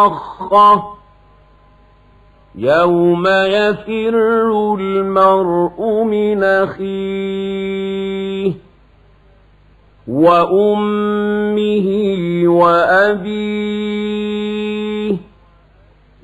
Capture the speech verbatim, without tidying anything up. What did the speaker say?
الصاخة يوم يفر المرء من أخيه وأمه وأبيه